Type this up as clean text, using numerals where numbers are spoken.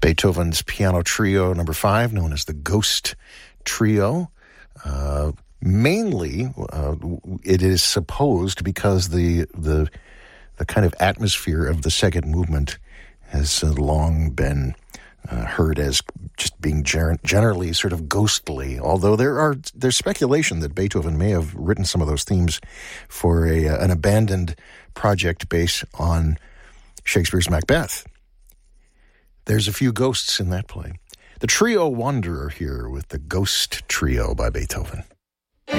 Beethoven's Piano Trio Number 5, known as the Ghost Trio. Mainly, it is supposed because the kind of atmosphere of the second movement has long been heard as just being generally sort of ghostly, although there's speculation that Beethoven may have written some of those themes for an abandoned project based on Shakespeare's Macbeth. There's a few ghosts in that play. The Trio Wanderer here with the Ghost Trio by Beethoven.